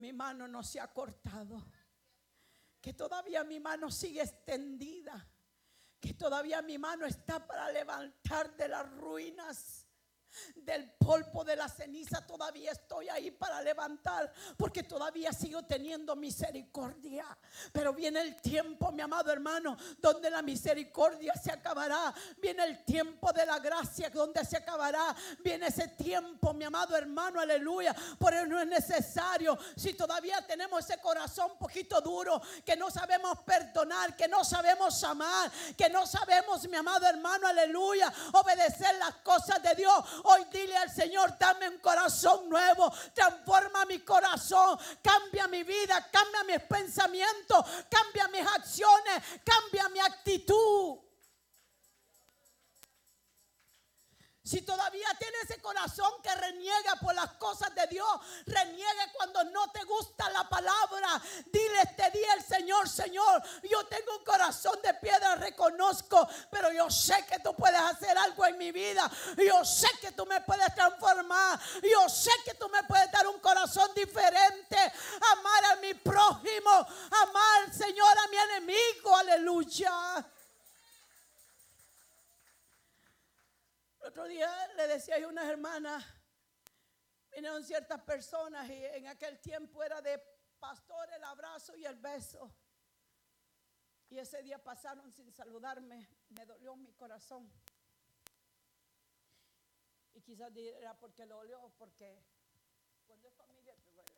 mi mano no se ha cortado, que todavía mi mano sigue extendida, que todavía mi mano está para levantar de las ruinas. Del polvo, de la ceniza, todavía estoy ahí para levantar, porque todavía sigo teniendo misericordia. Pero viene el tiempo, mi amado hermano, donde la misericordia se acabará. Viene el tiempo de la gracia donde se acabará. Viene ese tiempo, mi amado hermano, aleluya. Por eso no es necesario, si todavía tenemos ese corazón un poquito duro, que no sabemos perdonar, que no sabemos amar, que no sabemos, mi amado hermano, aleluya, obedecer las cosas de Dios. Hoy dile al Señor: dame un corazón nuevo, transforma mi corazón, cambia mi vida, cambia mis pensamientos, cambia mis acciones, cambia mi actitud. Si todavía tienes ese corazón que reniega por las cosas de Dios, reniega cuando no te gusta la palabra, dile este día al Señor: Señor, yo tengo un corazón de piedra, reconozco, pero yo sé que tú puedes hacer algo en mi vida. Yo sé que tú me puedes transformar. Yo sé que tú me puedes dar un corazón diferente. Amar a mi prójimo, amar, Señor, a mi enemigo. Aleluya. El otro día le decía a unas hermanas, vinieron ciertas personas y en aquel tiempo era de pastor el abrazo y el beso. Y ese día pasaron sin saludarme, me dolió mi corazón. Y quizás era porque lo dolió, porque cuando es familia te duele.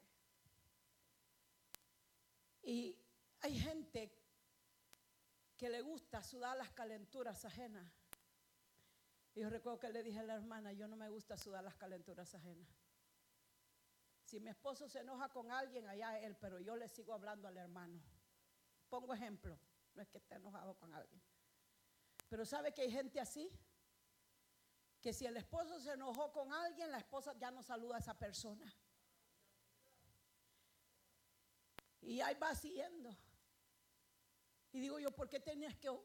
Y hay gente que le gusta sudar las calenturas ajenas. Y yo recuerdo que le dije a la hermana: yo no me gusta sudar las calenturas ajenas. Si mi esposo se enoja con alguien, allá él, pero yo le sigo hablando al hermano. Pongo ejemplo, no es que esté enojado con alguien. Pero ¿sabe que hay gente así? Que si el esposo se enojó con alguien, la esposa ya no saluda a esa persona. Y ahí va siguiendo. Y digo yo: ¿por qué tenías que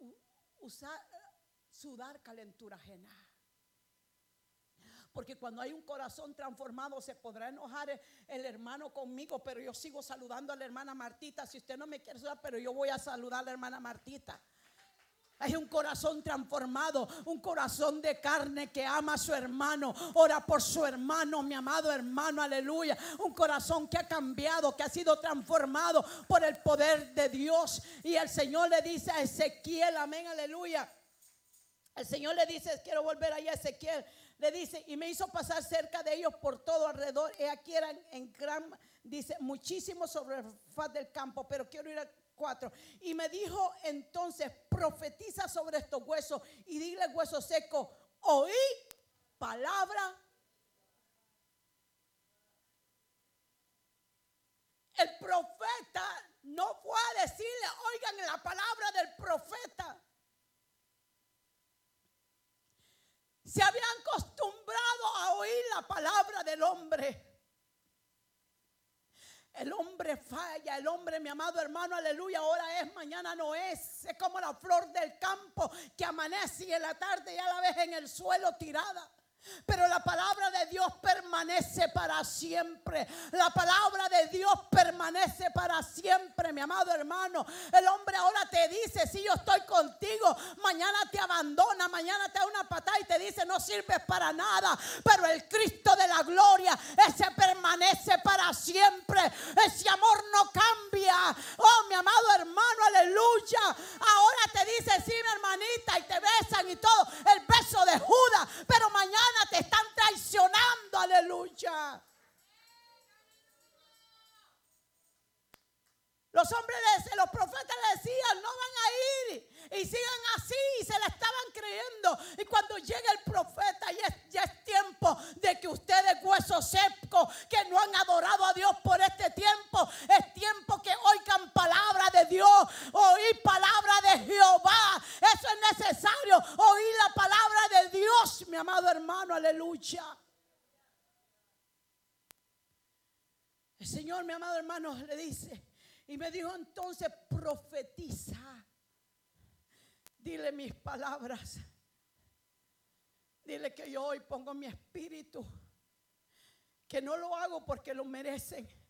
sudar calentura ajena? Porque cuando hay un corazón transformado, se podrá enojar el hermano conmigo, pero yo sigo saludando a la hermana Martita. Si usted no me quiere saludar, pero yo voy a saludar a la hermana Martita. Hay un corazón transformado, un corazón de carne que ama a su hermano, ora por su hermano, mi amado hermano, aleluya. Un corazón que ha cambiado, que ha sido transformado por el poder de Dios. Y el Señor le dice a Ezequiel, amén, aleluya. El Señor le dice, quiero volver allá a Ezequiel, le dice: y me hizo pasar cerca de ellos por todo alrededor. Y aquí eran en gran, dice, muchísimos sobre el faz del campo, pero quiero ir a 4. Y me dijo entonces: profetiza sobre estos huesos y dile, hueso seco, oí palabra. El profeta no fue a decirle: oigan la palabra del profeta. Se habían acostumbrado a oír la palabra del hombre. El hombre falla, el hombre, mi amado hermano, aleluya, ahora es, mañana no es. Es como la flor del campo que amanece y en la tarde ya la ves en el suelo tirada. Pero la palabra de Dios permanece para siempre. La palabra de Dios permanece para siempre, mi amado hermano. El hombre ahora te dice: sí, yo estoy contigo. Mañana te abandona, mañana te da una patada y te dice: no sirves para nada. Pero el Cristo de la gloria, ese permanece para siempre. Ese amor no cambia. Oh, mi amado hermano, aleluya. Ahora te dice: sí, mi hermanita, y te besan y todo, el beso de Judas. Pero mañana te están traicionando, aleluya. Los profetas le decían: no van a ir, y sigan así, y se la estaban creyendo. Y cuando llega el profeta, ya es tiempo de que ustedes, huesos secos, que no han adorado a Dios por este tiempo, es tiempo que oigan palabra de Dios, oír palabra de Jehová. Eso es necesario, oír la palabra de Dios, mi amado hermano, aleluya. El Señor, mi amado hermano, le dice, y me dijo entonces: profetiza, dile mis palabras, dile que yo hoy pongo mi espíritu, que no lo hago porque lo merecen,